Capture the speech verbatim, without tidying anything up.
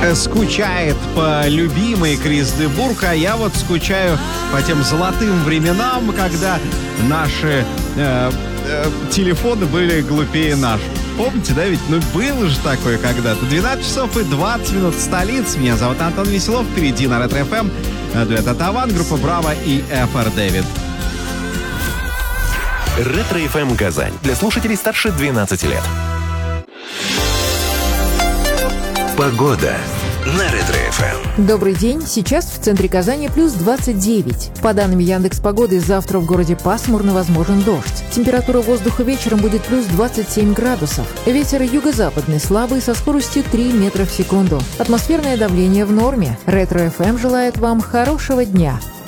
скучает по любимой Крис де Бург, а я вот скучаю по тем золотым временам, когда наши э, э, телефоны были глупее наших. Помните, да, ведь? Ну, было же такое когда-то. двенадцать часов и двадцать минут столиц. Меня зовут Антон Веселов. Впереди на Ретро эф эм дуэт Атаван, группа Браво и эф ар Дэвид. Ретро эф эм Казань. Для слушателей старше двенадцати лет. Погода на Ретро эф эм. Добрый день. Сейчас в центре Казани плюс двадцать девять. По данным Яндекс.Погоды, завтра в городе пасмурно, возможен дождь. Температура воздуха вечером будет плюс двадцать семь градусов. Ветер юго-западный слабый со скоростью три метра в секунду. Атмосферное давление в норме. Ретро эф эм желает вам хорошего дня.